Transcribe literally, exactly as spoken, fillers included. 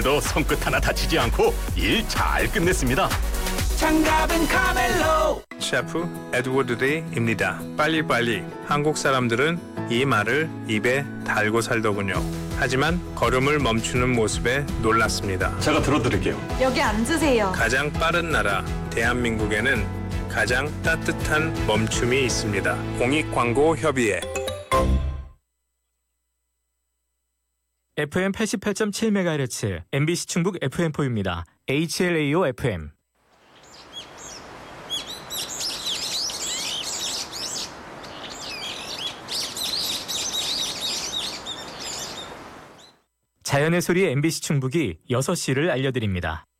또 손끝 하나 다치지 않고 일 잘 끝냈습니다. 장갑은 카멜로. 셰프 에드워드 데이입니다. 빨리빨리. 한국 사람들은 이 말을 입에 달고 살더군요. 하지만 걸음을 멈추는 모습에 놀랐습니다. 제가 들어드릴게요. 여기 앉으세요. 가장 빠른 나라 대한민국에는 가장 따뜻한 멈춤이 있습니다. 공익광고협의회. 에프엠 팔십팔 점 칠 메가헤르츠 엠비씨 충북 에프엠포입니다. 에이치엘에이오 에프엠. 자연의 소리 엠비씨 충북이 여섯 시를 알려드립니다.